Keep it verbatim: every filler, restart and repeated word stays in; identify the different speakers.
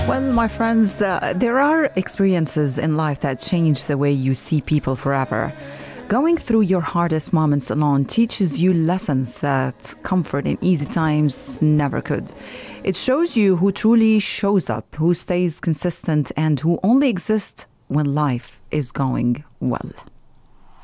Speaker 1: Well, my friends, uh, there are experiences in life that change the way you see people forever. Going through your hardest moments alone teaches you lessons that comfort in easy times never could. It shows you who truly shows up, who stays consistent, and who only exists when life is going well.